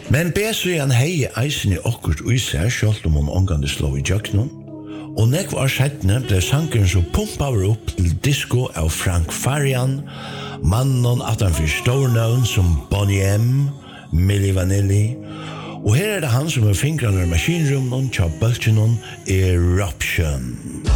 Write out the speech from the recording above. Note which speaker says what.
Speaker 1: Men B-søyan hei eisen i okkurt uisær, sjalt om hun omgående slå i jøknun. Og nekv år settene ble sankeren så pumpaver opp til disco av Frank Farian, mannen atanfor stornavn som Bonnie M, Milli Vanilli, og her det han som fingrene i maskinrummen, tja bøltjennom Eruption.